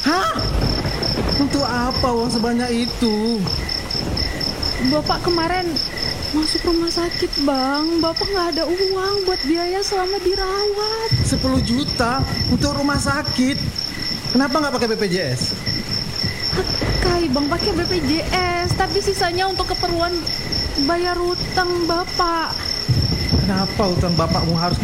Hah? Untuk apa uang sebanyak itu? Bapak kemarin masuk rumah sakit, Bang. Bapak nggak ada uang buat biaya selama dirawat. 10 juta untuk rumah sakit. Kenapa nggak pakai BPJS? Kai, Bang, pakai BPJS, tapi sisanya untuk keperluan bayar utang Bapak. Kenapa utang bapakmu harus